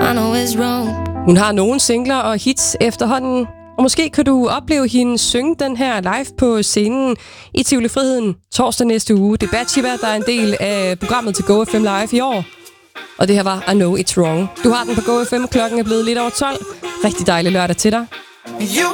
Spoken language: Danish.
I know it's wrong. Hun har nogle singler og hits efterhånden, og måske kan du opleve hende synge den her live på scenen i Tivoli Friheden torsdag næste uge. Det er Bathsheba, der er en del af programmet til GoFM Live i år. Og det her var I Know It's Wrong. Du har den på GoFM, klokken er blevet lidt over 12. Rigtig dejlig lørdag til dig. You